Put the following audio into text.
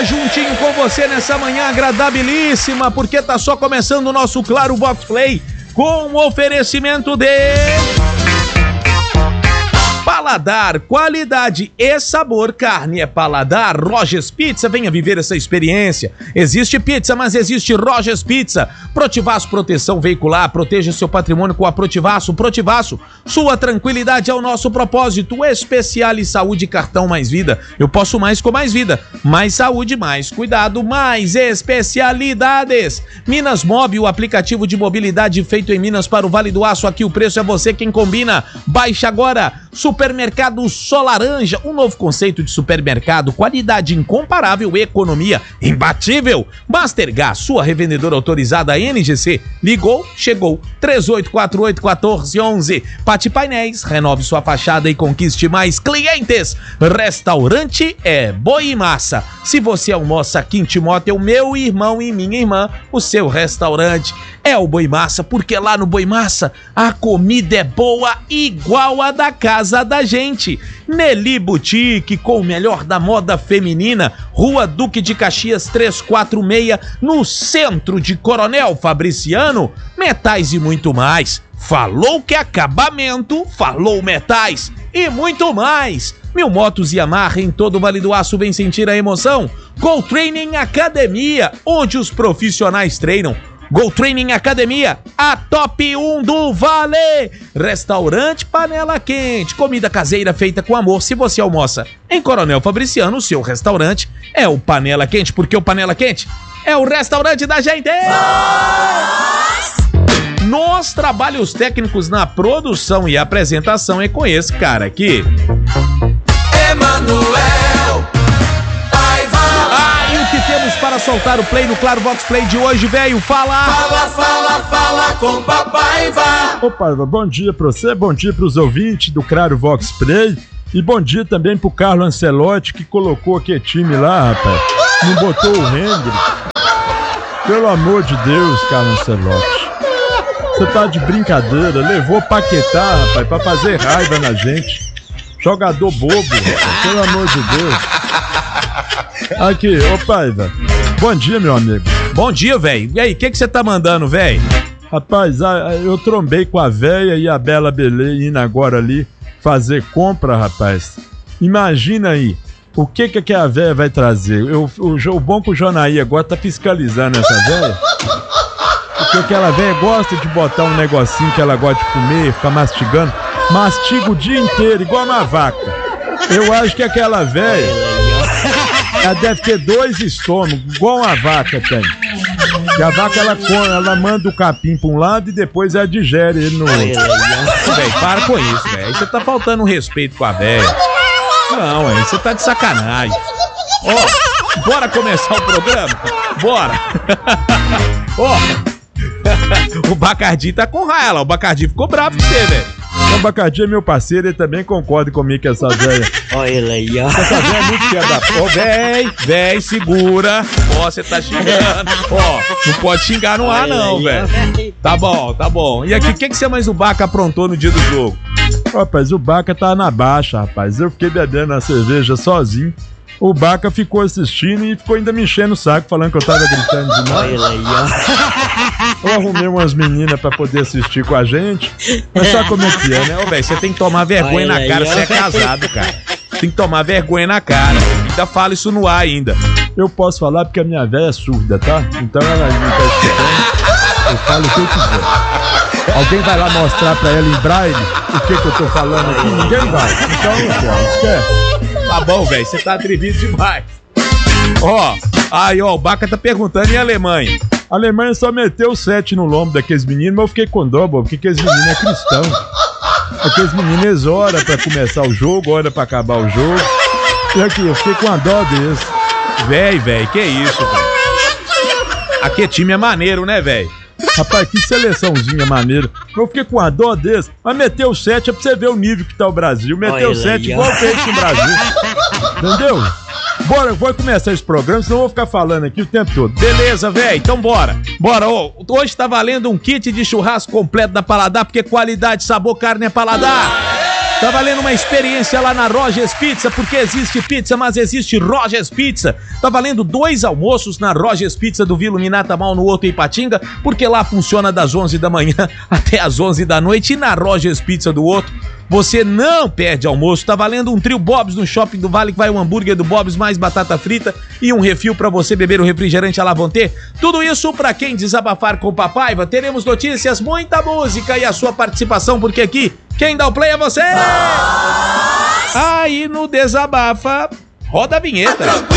juntinho com você nessa manhã agradabilíssima, porque tá só começando o nosso Claro Vox Play com o oferecimento de Paladar, qualidade e sabor, carne é paladar. Rogers Pizza, venha viver essa experiência. Existe pizza, mas existe Rogers Pizza. Protivaço Proteção Veicular, proteja seu patrimônio com a Protivaço. Protivaço, sua tranquilidade é o nosso propósito. Especiale Saúde, cartão Mais Vida. Eu posso mais com mais vida. Mais saúde, mais cuidado, mais especialidades. Minas Mob, o aplicativo de mobilidade feito em Minas para o Vale do Aço. Aqui o preço é você quem combina. Baixe agora. Supermercado Solaranja, um novo conceito de supermercado, qualidade incomparável, economia imbatível. Mastergas, sua revendedora autorizada NGC, ligou, chegou, 3848-1411. Pati Painéis, renove sua fachada e conquiste mais clientes. Restaurante é Boi e Massa. Se você almoça aqui em Timóteo, meu irmão e minha irmã, o seu restaurante é o Boi Massa, porque lá no Boi Massa a comida é boa igual a da casa da gente. Nelly Boutique, com o melhor da moda feminina, Rua Duque de Caxias 346, no centro de Coronel Fabriciano. Metais e muito mais. Falou que acabamento, falou metais e muito mais. Mil motos Yamaha em todo o Vale do Aço, vem sentir a emoção. Go Training Academia, onde os profissionais treinam. Go Training Academia, a top 1 do Vale. Restaurante Panela Quente, comida caseira feita com amor. Se você almoça em Coronel Fabriciano, o seu restaurante é o Panela Quente, porque o Panela Quente é o restaurante da gente. Nos trabalhos técnicos na produção e apresentação é com esse cara aqui, Emanuel. E o que temos para soltar o play no Claro Vox Play de hoje, velho? Fala com papai, vá. Ô, Paiva, bom dia pra você, bom dia pros ouvintes do Claro Vox Play e bom dia também pro Carlo Ancelotti, que colocou aquele time lá, rapaz. Não botou o Hendrick. Pelo amor de Deus, Carlo Ancelotti. Você tá de brincadeira, levou Paquetá, rapaz, pra fazer raiva na gente. Jogador bobo, rapaz, pelo amor de Deus. Aqui, ô Paiva, bom dia, meu amigo. Bom dia, velho. E aí, o que você tá mandando, velho? Rapaz, eu trombei com a véia e a Bela Belê indo agora ali fazer compra, rapaz. Imagina aí, o que a véia vai trazer? O bom que o Jonaí agora tá fiscalizando essa véia. Porque aquela véia gosta de botar um negocinho que ela gosta de comer, ficar mastigando. Mastiga o dia inteiro, igual uma vaca. Eu acho que aquela véia... ela deve ter 2 estômagos, igual uma vaca tem. E a vaca, ela manda o capim pra um lado e depois ela digere ele no outro. Véi, para com isso, velho. Aí você tá faltando um respeito com a véia. Não, aí você tá de sacanagem. Ó, bora começar o programa? Bora. Ó, o Bacardi tá com raiva lá. O Bacardi ficou bravo com você, velho. O Bacardi é meu parceiro, ele também concorda comigo que essa véia. Olha ele aí, ó. Essa véia é muito filha da p***. Ô, véi, segura. Ó, você tá xingando. Ó, não pode xingar no ar, não, velho. Tá bom. E aqui, o que você mais o Baca aprontou no dia do jogo? Rapaz, o Baca tá na baixa, rapaz. Eu fiquei bebendo a cerveja sozinho. O Baca ficou assistindo e ficou ainda me enchendo o saco, falando que eu tava gritando demais. Olha ele aí, ó. Eu arrumei umas meninas pra poder assistir com a gente. Mas sabe como é que é, né? Ô, velho, você tem que tomar vergonha na cara, você é casado, cara. Tem que tomar vergonha na cara. Ainda fala isso no ar ainda. Eu posso falar porque a minha velha é surda, tá? Então ela não tá escutando. Eu falo o que eu quiser. Alguém vai lá mostrar pra ela em braille o que eu tô falando aqui? Ninguém vai. Então não quer. Tá bom, velho, você tá atrevido demais. Ó, o Baca tá perguntando, e a Alemanha? A Alemanha só meteu 7 no lombo daqueles meninos, mas eu fiquei com dó, porque aqueles meninos é cristão. Aqueles meninos, eles oram pra começar o jogo, oram pra acabar o jogo. E aqui, eu fiquei com a dó desse. Véi, que isso, velho? Aqui time é maneiro, né, velho? Rapaz, que seleçãozinha maneira. Eu fiquei com a dó desse, mas meteu 7 é pra você ver o nível que tá o Brasil. Meteu 7 igual fez no Brasil. Entendeu? Bora, vou começar esse programa, senão eu vou ficar falando aqui o tempo todo. Beleza, velho, então bora. Hoje tá valendo um kit de churrasco completo da Paladar, porque qualidade, sabor, carne é Paladar. Tá valendo uma experiência lá na Rogers Pizza, porque existe pizza, mas existe Rogers Pizza. Tá valendo 2 almoços na Rogers Pizza do Vila Minata Mal, no Outro Ipatinga, porque lá funciona das 11 da manhã até as 11 da noite. E na Rogers Pizza do Outro, você não perde almoço. Tá valendo um trio Bob's no Shopping do Vale, que vai um hambúrguer do Bob's, mais batata frita e um refil pra você beber o refrigerante à la vontade. Tudo isso pra quem desabafar com o Papaiva. Teremos notícias, muita música e a sua participação, porque aqui quem dá o play é você! Aí no Desabafa, roda a vinheta.